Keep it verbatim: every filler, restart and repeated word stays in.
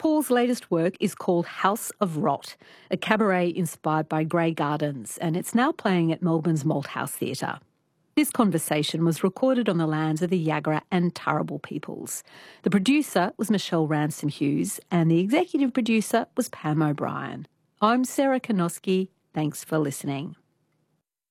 Paul's latest work is called House of Rot, a cabaret inspired by Grey Gardens, and it's now playing at Melbourne's Malthouse Theatre. This conversation was recorded on the lands of the Yagara and Turrbal peoples. The producer was Michelle Ransom-Hughes and the executive producer was Pam O'Brien. I'm Sarah Konoski. Thanks for listening.